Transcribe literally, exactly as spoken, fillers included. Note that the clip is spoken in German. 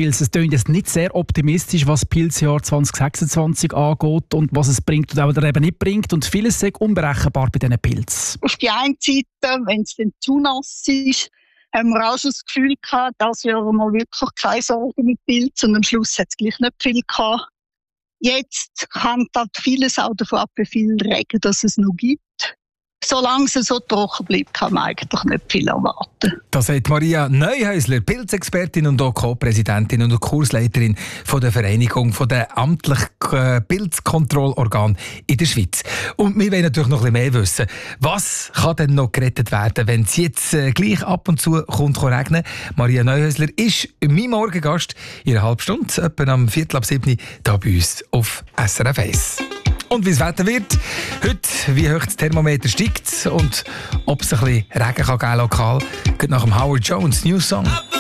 Pilz. Es klingt jetzt nicht sehr optimistisch, was das Pilzjahr zwanzig sechsundzwanzig angeht und was es bringt und auch eben nicht bringt. Und vieles ist unberechenbar bei diesen Pilzen. Auf die einen Seite, wenn es dann zu nass ist, haben wir auch schon das Gefühl gehabt, dass wir mal wirklich keine Sorgen mit Pilzen und am Schluss hat es gleich nicht viel gehabt. Jetzt hängt halt vieles auch davon ab, wie viel Regen das es noch gibt. Solange es so trocken bleibt, kann man eigentlich nicht viel erwarten. Das sagt Maria Neuhäusler, Pilzexpertin und auch Co-Präsidentin und Kursleiterin von der Vereinigung der amtlichen Pilzkontrollorgane in der Schweiz. Und wir wollen natürlich noch ein bisschen mehr wissen. Was kann denn noch gerettet werden, wenn es jetzt äh, gleich ab und zu kommt regnen? Maria Neuhäusler ist mein Morgengast in einer halben Stunde, etwa am Viertel ab sieben, hier bei uns auf S R F eins. Und wie das Wetter wird, heute, wie hoch das Thermometer steigt und ob es ein bisschen Regen kann geben lokal, geht nach dem Howard Jones New Song.